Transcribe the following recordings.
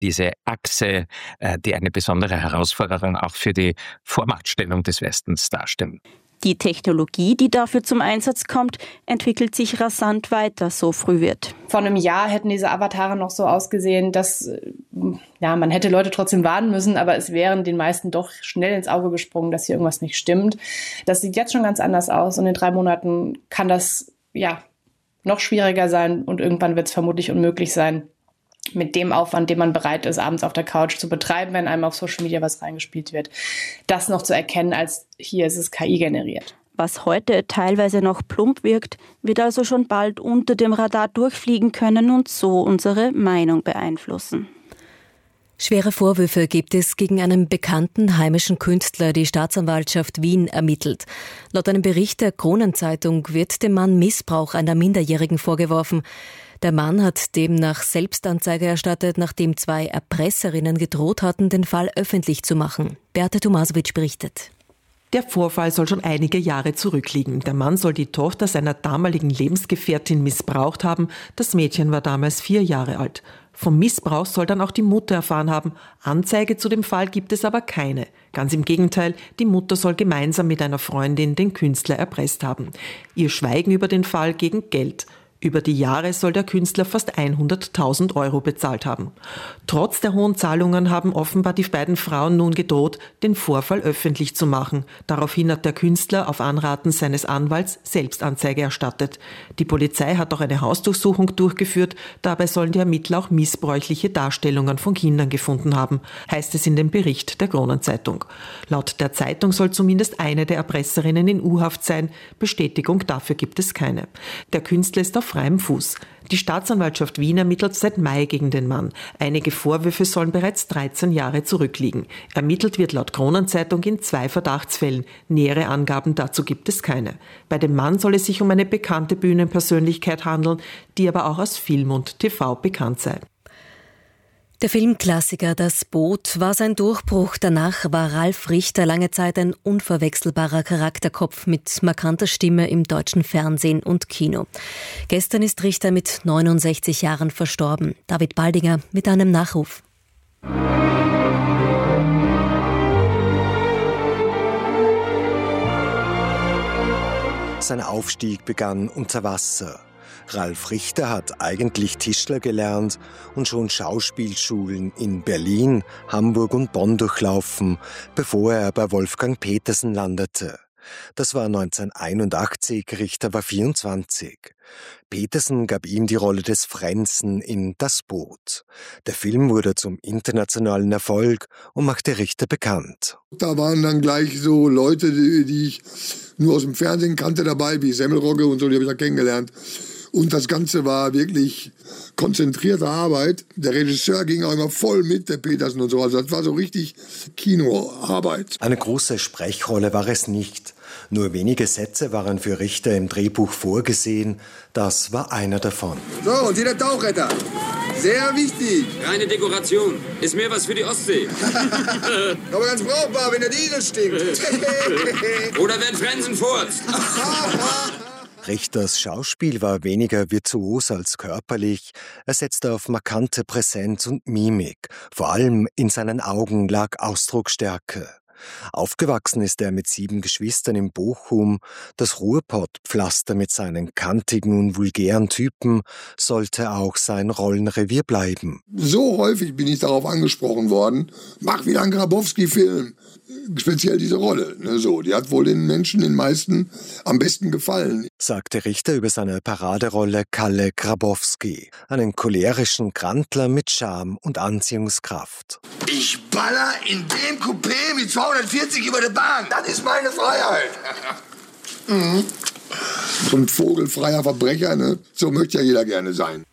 diese Achse, die eine besondere Herausforderung auch für die Vormachtstellung des Westens darstellen. Die Technologie, die dafür zum Einsatz kommt, entwickelt sich rasant weiter, so früh wird. Vor einem Jahr hätten diese Avatare noch so ausgesehen, dass man hätte Leute trotzdem warnen müssen, aber es wären den meisten doch schnell ins Auge gesprungen, dass hier irgendwas nicht stimmt. Das sieht jetzt schon ganz anders aus und in 3 Monaten kann das noch schwieriger sein und irgendwann wird es vermutlich unmöglich sein, mit dem Aufwand, den man bereit ist, abends auf der Couch zu betreiben, wenn einem auf Social Media was reingespielt wird, das noch zu erkennen, als hier ist es KI generiert. Was heute teilweise noch plump wirkt, wird also schon bald unter dem Radar durchfliegen können und so unsere Meinung beeinflussen. Schwere Vorwürfe gibt es gegen einen bekannten heimischen Künstler. Die Staatsanwaltschaft Wien ermittelt. Laut einem Bericht der Kronenzeitung wird dem Mann Missbrauch einer Minderjährigen vorgeworfen. Der Mann hat demnach Selbstanzeige erstattet, nachdem 2 Erpresserinnen gedroht hatten, den Fall öffentlich zu machen. Beate Tomasovic berichtet. Der Vorfall soll schon einige Jahre zurückliegen. Der Mann soll die Tochter seiner damaligen Lebensgefährtin missbraucht haben. Das Mädchen war damals 4 Jahre alt. Vom Missbrauch soll dann auch die Mutter erfahren haben. Anzeige zu dem Fall gibt es aber keine. Ganz im Gegenteil, die Mutter soll gemeinsam mit einer Freundin den Künstler erpresst haben. Ihr Schweigen über den Fall gegen Geld. Über die Jahre soll der Künstler fast 100.000 Euro bezahlt haben. Trotz der hohen Zahlungen haben offenbar die beiden Frauen nun gedroht, den Vorfall öffentlich zu machen. Daraufhin hat der Künstler auf Anraten seines Anwalts Selbstanzeige erstattet. Die Polizei hat auch eine Hausdurchsuchung durchgeführt. Dabei sollen die Ermittler auch missbräuchliche Darstellungen von Kindern gefunden haben, heißt es in dem Bericht der Kronenzeitung. Laut der Zeitung soll zumindest eine der Erpresserinnen in U-Haft sein. Bestätigung dafür gibt es keine. Der Künstler ist auf freiem Fuß. Die Staatsanwaltschaft Wien ermittelt seit Mai gegen den Mann. Einige Vorwürfe sollen bereits 13 Jahre zurückliegen. Ermittelt wird laut Kronenzeitung in 2 Verdachtsfällen. Nähere Angaben dazu gibt es keine. Bei dem Mann soll es sich um eine bekannte Bühnenpersönlichkeit handeln, die aber auch aus Film und TV bekannt sei. Der Filmklassiker Das Boot war sein Durchbruch. Danach war Ralf Richter lange Zeit ein unverwechselbarer Charakterkopf mit markanter Stimme im deutschen Fernsehen und Kino. Gestern ist Richter mit 69 Jahren verstorben. David Baldinger mit einem Nachruf. Sein Aufstieg begann unter Wasser. Ralf Richter hat eigentlich Tischler gelernt und schon Schauspielschulen in Berlin, Hamburg und Bonn durchlaufen, bevor er bei Wolfgang Petersen landete. Das war 1981, Richter war 24. Petersen gab ihm die Rolle des Frenzen in Das Boot. Der Film wurde zum internationalen Erfolg und machte Richter bekannt. Da waren dann gleich so Leute, die ich nur aus dem Fernsehen kannte dabei, wie Semmelrogge und so, die habe ich da kennengelernt. Und das Ganze war wirklich konzentrierte Arbeit. Der Regisseur ging auch immer voll mit, der Petersen und so. Also das war so richtig Kinoarbeit. Eine große Sprechrolle war es nicht. Nur wenige Sätze waren für Richter im Drehbuch vorgesehen. Das war einer davon. So, und hier der Tauchretter. Sehr wichtig. Reine Dekoration. Ist mehr was für die Ostsee. Aber ganz brauchbar, wenn der Diesel stinkt. Oder wenn Frenzen furzt. Richters Schauspiel war weniger virtuos als körperlich. Er setzte auf markante Präsenz und Mimik. Vor allem in seinen Augen lag Ausdrucksstärke. Aufgewachsen ist er mit 7 Geschwistern in Bochum. Das Ruhrpottpflaster mit seinen kantigen und vulgären Typen sollte auch sein Rollenrevier bleiben. So häufig bin ich darauf angesprochen worden, mach wieder einen Grabowski-Film. Speziell diese Rolle. Die hat wohl den Menschen, den meisten, am besten gefallen. Sagte Richter über seine Paraderolle Kalle Grabowski, einen cholerischen Grantler mit Charme und Anziehungskraft. Ich baller in dem Coupé mit 240 über der Bahn. Das ist meine Freiheit. So ein vogelfreier Verbrecher, ne? So möchte ja jeder gerne sein.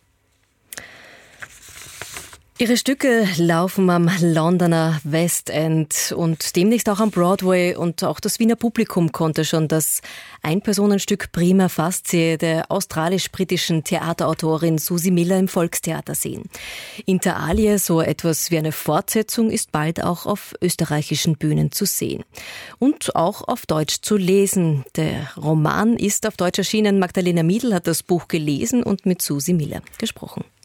Ihre Stücke laufen am Londoner West End und demnächst auch am Broadway, und auch das Wiener Publikum konnte schon das Einpersonenstück Prima Facie der australisch-britischen Theaterautorin Susie Miller im Volkstheater sehen. Inter alie, so etwas wie eine Fortsetzung, ist bald auch auf österreichischen Bühnen zu sehen und auch auf Deutsch zu lesen. Der Roman ist auf Deutsch erschienen. Magdalena Miedl hat das Buch gelesen und mit Susie Miller gesprochen.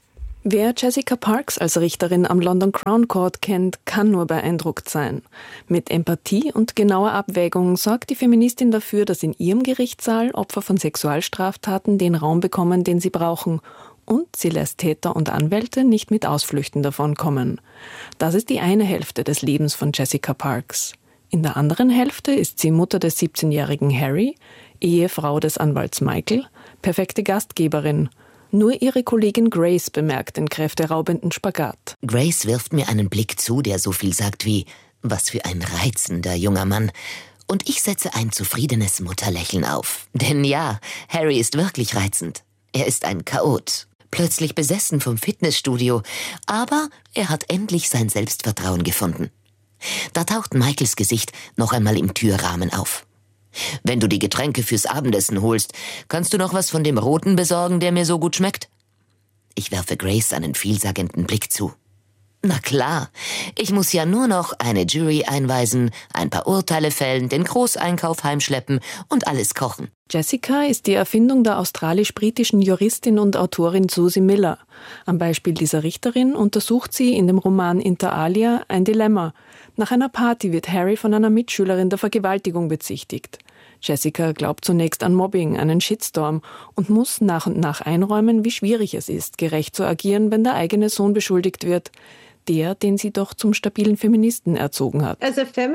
Wer Jessica Parks als Richterin am London Crown Court kennt, kann nur beeindruckt sein. Mit Empathie und genauer Abwägung sorgt die Feministin dafür, dass in ihrem Gerichtssaal Opfer von Sexualstraftaten den Raum bekommen, den sie brauchen. Und sie lässt Täter und Anwälte nicht mit Ausflüchten davonkommen. Das ist die eine Hälfte des Lebens von Jessica Parks. In der anderen Hälfte ist sie Mutter des 17-jährigen Harry, Ehefrau des Anwalts Michael, perfekte Gastgeberin. Nur ihre Kollegin Grace bemerkt den kräfteraubenden Spagat. Grace wirft mir einen Blick zu, der so viel sagt wie, was für ein reizender junger Mann. Und ich setze ein zufriedenes Mutterlächeln auf. Denn ja, Harry ist wirklich reizend. Er ist ein Chaot. Plötzlich besessen vom Fitnessstudio. Aber er hat endlich sein Selbstvertrauen gefunden. Da taucht Michaels Gesicht noch einmal im Türrahmen auf. Wenn du die Getränke fürs Abendessen holst, kannst du noch was von dem Roten besorgen, der mir so gut schmeckt? Ich werfe Grace einen vielsagenden Blick zu. Na klar, ich muss ja nur noch eine Jury einweisen, ein paar Urteile fällen, den Großeinkauf heimschleppen und alles kochen. Jessica ist die Erfindung der australisch-britischen Juristin und Autorin Susie Miller. Am Beispiel dieser Richterin untersucht sie in dem Roman Inter alia ein Dilemma. Nach einer Party wird Harry von einer Mitschülerin der Vergewaltigung bezichtigt. Jessica glaubt zunächst an Mobbing, einen Shitstorm und muss nach und nach einräumen, wie schwierig es ist, gerecht zu agieren, wenn der eigene Sohn beschuldigt wird. Der, den sie doch zum stabilen Feministen erzogen hat.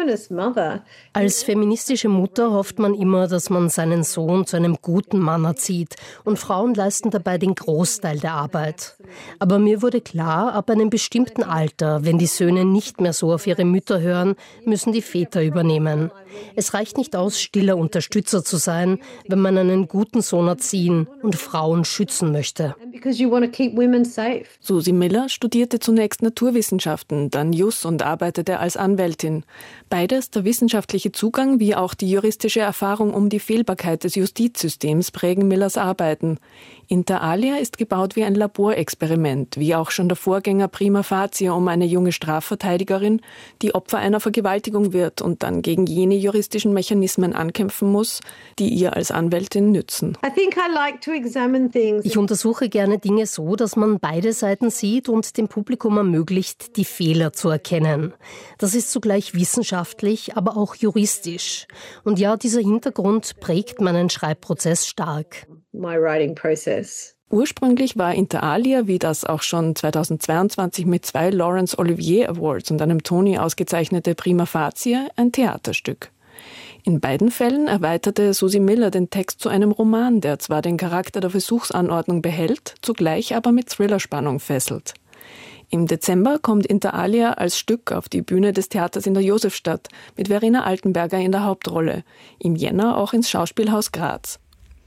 Als feministische Mutter hofft man immer, dass man seinen Sohn zu einem guten Mann erzieht und Frauen leisten dabei den Großteil der Arbeit. Aber mir wurde klar, ab einem bestimmten Alter, wenn die Söhne nicht mehr so auf ihre Mütter hören, müssen die Väter übernehmen. Es reicht nicht aus, stiller Unterstützer zu sein, wenn man einen guten Sohn erziehen und Frauen schützen möchte. Susie Miller studierte zunächst Naturwissenschaften, dann Jus und arbeitete als Anwältin. Beides, der wissenschaftliche Zugang wie auch die juristische Erfahrung um die Fehlbarkeit des Justizsystems, prägen Millers Arbeiten. Inter alia ist gebaut wie ein Laborexperiment, wie auch schon der Vorgänger Prima Facie um eine junge Strafverteidigerin, die Opfer einer Vergewaltigung wird und dann gegen jene juristischen Mechanismen ankämpfen muss, die ihr als Anwältin nützen. Ich untersuche gerne Dinge so, dass man beide Seiten sieht und dem Publikum ermöglicht, die Fehler zu erkennen. Das ist zugleich wissenschaftlich, aber auch juristisch. Und ja, dieser Hintergrund prägt meinen Schreibprozess stark. Ursprünglich war Inter alia, wie das auch schon 2022 mit 2 Laurence Olivier Awards und einem Tony ausgezeichnete Prima Facie, ein Theaterstück. In beiden Fällen erweiterte Susie Miller den Text zu einem Roman, der zwar den Charakter der Versuchsanordnung behält, zugleich aber mit Thrillerspannung fesselt. Im Dezember kommt Inter alia als Stück auf die Bühne des Theaters in der Josefstadt mit Verena Altenberger in der Hauptrolle, im Jänner auch ins Schauspielhaus Graz.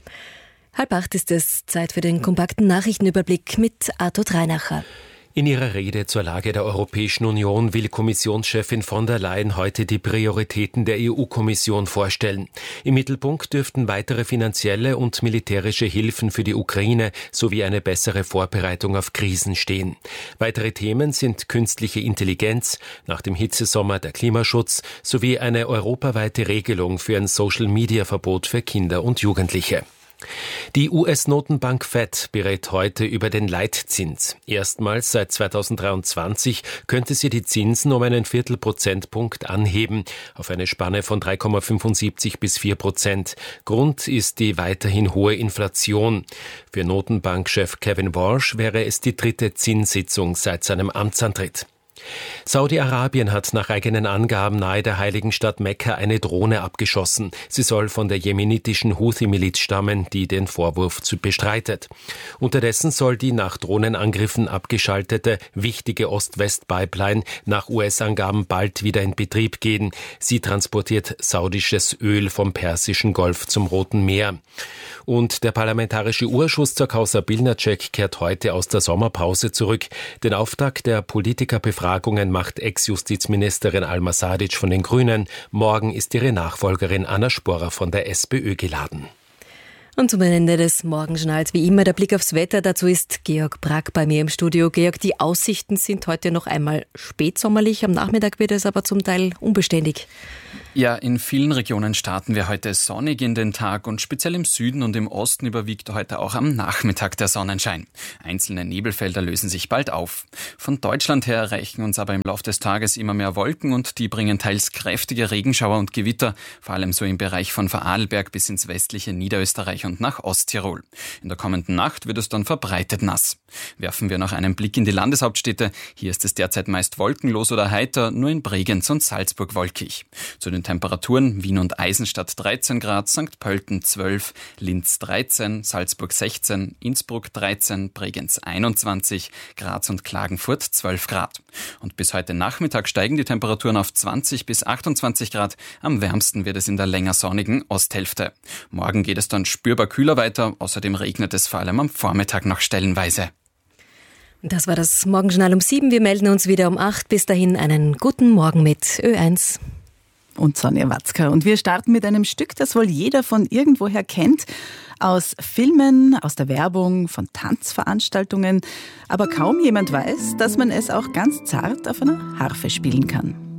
7:30 ist es, Zeit für den kompakten Nachrichtenüberblick mit Arthur Treinacher. In ihrer Rede zur Lage der Europäischen Union will Kommissionschefin von der Leyen heute die Prioritäten der EU-Kommission vorstellen. Im Mittelpunkt dürften weitere finanzielle und militärische Hilfen für die Ukraine sowie eine bessere Vorbereitung auf Krisen stehen. Weitere Themen sind künstliche Intelligenz, nach dem Hitzesommer der Klimaschutz sowie eine europaweite Regelung für ein Social-Media-Verbot für Kinder und Jugendliche. Die US-Notenbank Fed berät heute über den Leitzins. Erstmals seit 2023 könnte sie die Zinsen um einen Viertelprozentpunkt anheben, auf eine Spanne von 3,75 bis 4%. Grund ist die weiterhin hohe Inflation. Für Notenbankchef Kevin Warsh wäre es die 3. Zinssitzung seit seinem Amtsantritt. Saudi-Arabien hat nach eigenen Angaben nahe der heiligen Stadt Mekka eine Drohne abgeschossen. Sie soll von der jemenitischen Houthi-Miliz stammen, die den Vorwurf bestreitet. Unterdessen soll die nach Drohnenangriffen abgeschaltete wichtige Ost-West-Pipeline nach US-Angaben bald wieder in Betrieb gehen. Sie transportiert saudisches Öl vom Persischen Golf zum Roten Meer. Und der Parlamentarische Urschuss zur Causa Bilnacek kehrt heute aus der Sommerpause zurück. Den Auftakt der Politikerbefragungen macht Ex-Justizministerin Alma Sadic von den Grünen. Morgen ist ihre Nachfolgerin Anna Sporer von der SPÖ geladen. Und zum Ende des Morgenjournals wie immer der Blick aufs Wetter. Dazu ist Georg Brack bei mir im Studio. Georg, die Aussichten sind heute noch einmal spätsommerlich. Am Nachmittag wird es aber zum Teil unbeständig. Ja, in vielen Regionen starten wir heute sonnig in den Tag und speziell im Süden und im Osten überwiegt heute auch am Nachmittag der Sonnenschein. Einzelne Nebelfelder lösen sich bald auf. Von Deutschland her erreichen uns aber im Laufe des Tages immer mehr Wolken und die bringen teils kräftige Regenschauer und Gewitter, vor allem so im Bereich von Vorarlberg bis ins westliche Niederösterreich und nach Osttirol. In der kommenden Nacht wird es dann verbreitet nass. Werfen wir noch einen Blick in die Landeshauptstädte. Hier ist es derzeit meist wolkenlos oder heiter, nur in Bregenz und Salzburg wolkig. Zu den Temperaturen: Wien und Eisenstadt 13 Grad, St. Pölten 12, Linz 13, Salzburg 16, Innsbruck 13, Bregenz 21, Graz und Klagenfurt 12 Grad. Und bis heute Nachmittag steigen die Temperaturen auf 20 bis 28 Grad. Am wärmsten wird es in der länger sonnigen Osthälfte. Morgen geht es dann spürbar kühler weiter, außerdem regnet es vor allem am Vormittag noch stellenweise. Das war das Morgenjournal um 7. Wir melden uns wieder um 8. Bis dahin einen guten Morgen mit Ö1. Und Sonja Watzka. Und wir starten mit einem Stück, das wohl jeder von irgendwoher kennt. Aus Filmen, aus der Werbung, von Tanzveranstaltungen. Aber kaum jemand weiß, dass man es auch ganz zart auf einer Harfe spielen kann.